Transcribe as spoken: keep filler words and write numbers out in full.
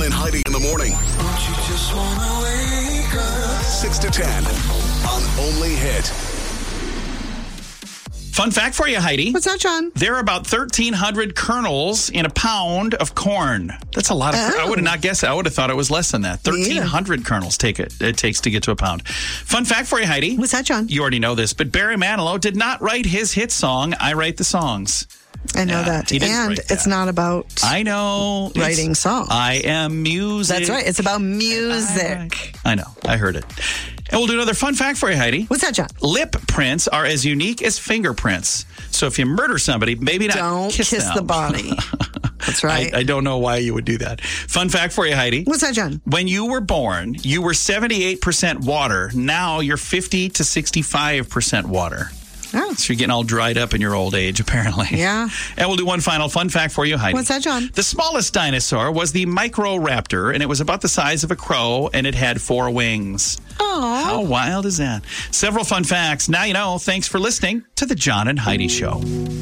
John and Heidi in the morning. Don't you just wanna wake up? six to ten on Only Hit. Fun fact for you, Heidi. What's that, John? There are about thirteen hundred kernels in a pound of corn. That's a lot of Oh. I would have not guessed it. I would have thought it was less than that. thirteen hundred kernels take it, it takes to get to a pound. Fun fact for you, Heidi. What's that, John? You already know this, but Barry Manilow did not write his hit song, I Write the Songs. I know Yeah, that. he didn't And write it's that. not about I know. writing It's- songs. I am music. That's right. It's about music. I know. I heard it. And we'll do another fun fact for you, Heidi. What's that, John? Lip prints are as unique as fingerprints. So if you murder somebody, maybe not Don't kiss, kiss them. the body. That's right. I, I don't know why you would do that. Fun fact for you, Heidi. What's that, John? When you were born, you were seventy-eight percent water. Now you're fifty to sixty-five percent water. Oh. So you're getting all dried up in your old age, apparently. Yeah. And we'll do one final fun fact for you, Heidi. What's that, John? The smallest dinosaur was the Microraptor, and it was about the size of a crow, and it had four wings. Oh. How wild is that? Several fun facts. Now you know. Thanks for listening to the John and Heidi Show.